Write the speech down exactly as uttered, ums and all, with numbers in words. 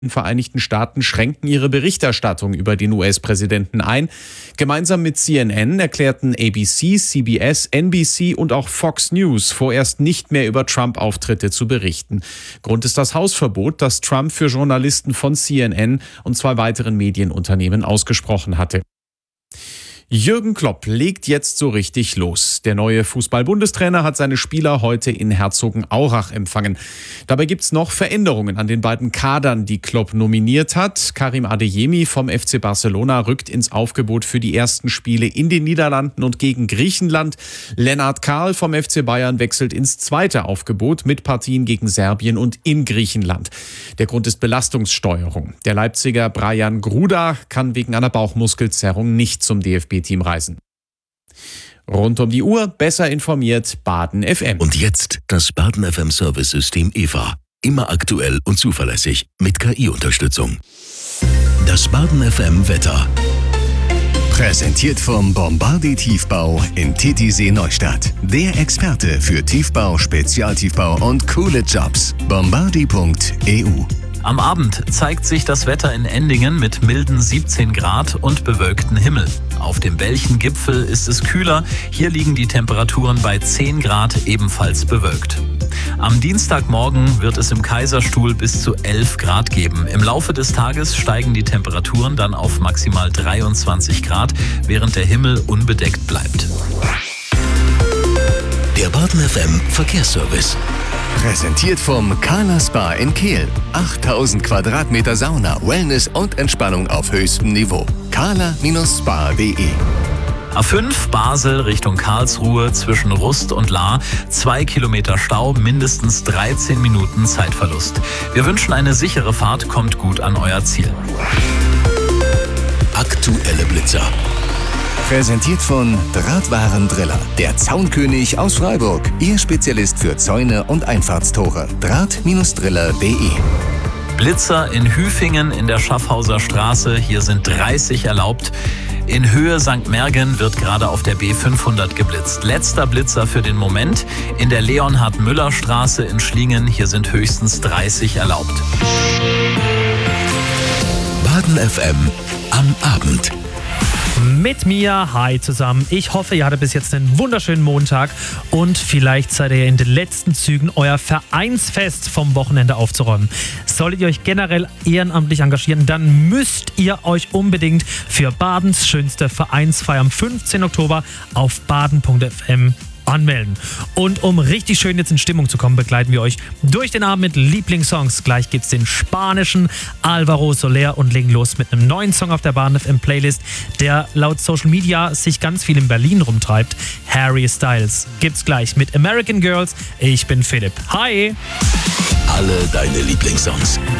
Die Vereinigten Staaten schränken ihre Berichterstattung über den U S-Präsidenten ein. Gemeinsam mit C N N erklärten A B C, C B S, N B C und auch Fox News vorerst nicht mehr über Trump-Auftritte zu berichten. Grund ist das Hausverbot, das Trump für Journalisten von C N N und zwei weiteren Medienunternehmen ausgesprochen hatte. Jürgen Klopp legt jetzt so richtig los. Der neue Fußball-Bundestrainer hat seine Spieler heute in Herzogenaurach empfangen. Dabei gibt's noch Veränderungen an den beiden Kadern, die Klopp nominiert hat. Karim Adeyemi vom F C Barcelona rückt ins Aufgebot für die ersten Spiele in den Niederlanden und gegen Griechenland. Lennart Kahl vom F C Bayern wechselt ins zweite Aufgebot mit Partien gegen Serbien und in Griechenland. Der Grund ist Belastungssteuerung. Der Leipziger Brajan Gruda kann wegen einer Bauchmuskelzerrung nicht zum D F B Team reisen. Rund um die Uhr besser informiert Baden F M. Und jetzt das Baden F M Service-System E V A. Immer aktuell und zuverlässig mit K I-Unterstützung. Das Baden F M Wetter. Präsentiert vom Bombardier Tiefbau in Titisee Neustadt. Der Experte für Tiefbau, Spezialtiefbau und coole Jobs. bombardier punkt e u. Am Abend zeigt sich das Wetter in Endingen mit milden siebzehn Grad und bewölktem Himmel. Auf dem Belchen-Gipfel ist es kühler. Hier liegen die Temperaturen bei zehn Grad, ebenfalls bewölkt. Am Dienstagmorgen wird es im Kaiserstuhl bis zu elf Grad geben. Im Laufe des Tages steigen die Temperaturen dann auf maximal dreiundzwanzig Grad, während der Himmel unbedeckt bleibt. Der Baden F M Verkehrsservice. Präsentiert vom Kala Spa in Kehl. achttausend Quadratmeter Sauna, Wellness und Entspannung auf höchstem Niveau. kala Spa punkt de. A fünf Basel Richtung Karlsruhe zwischen Rust und Lahr. Zwei Kilometer Stau, mindestens dreizehn Minuten Zeitverlust. Wir wünschen eine sichere Fahrt, kommt gut an euer Ziel. Aktuelle Blitzer. Präsentiert von Drahtwarendriller, der Zaunkönig aus Freiburg. Ihr Spezialist für Zäune und Einfahrtstore. draht Driller punkt de. Blitzer in Hüfingen in der Schaffhauser Straße. Hier sind dreißig erlaubt. In Höhe Sankt Mergen wird gerade auf der B fünfhundert geblitzt. Letzter Blitzer für den Moment. In der Leonhard-Müller-Straße in Schlingen. Hier sind höchstens dreißig erlaubt. Baden F M am Abend. Mit mir, hi zusammen. Ich hoffe, ihr hattet bis jetzt einen wunderschönen Montag und vielleicht seid ihr in den letzten Zügen, euer Vereinsfest vom Wochenende aufzuräumen. Solltet ihr euch generell ehrenamtlich engagieren, dann müsst ihr euch unbedingt für Badens schönste Vereinsfeier am fünfzehnten Oktober auf baden punkt f m anmelden. Und um richtig schön jetzt in Stimmung zu kommen, begleiten wir euch durch den Abend mit Lieblingssongs. Gleich gibt's den spanischen Alvaro Soler und legen los mit einem neuen Song auf der Baden F M Playlist, der laut Social Media sich ganz viel in Berlin rumtreibt. Harry Styles gibt's gleich mit American Girls. Ich bin Philipp. Hi! Alle deine Lieblingssongs